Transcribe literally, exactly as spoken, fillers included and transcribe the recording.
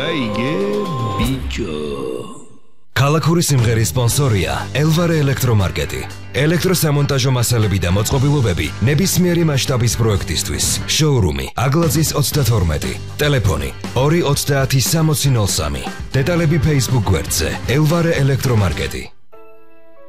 გაიგე ბიჭო. ქალაქური სიმღერის სპონსორია ელვარე ელექტრომარკეტი. ელექტროსამონტაჟო მასალები და მოწყობილობები ნებისმიერი მასშტაბის პროექტისთვის. შოურუმი აგლაძის ოცდათორმეტი. ტელეფონი ორი ოცდაათი სამოცი ნოლ სამი. დეტალები Facebook გვერდზე ელვარე ელექტრომარკეტი.